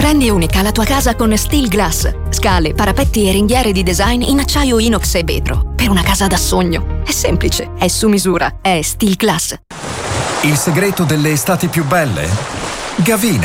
Rendi unica la tua casa con Steel Glass. Scale, parapetti e ringhiere di design in acciaio inox e vetro. Per una casa da sogno. È semplice, è su misura, è Steel Glass. Il segreto delle estati più belle? Gavina.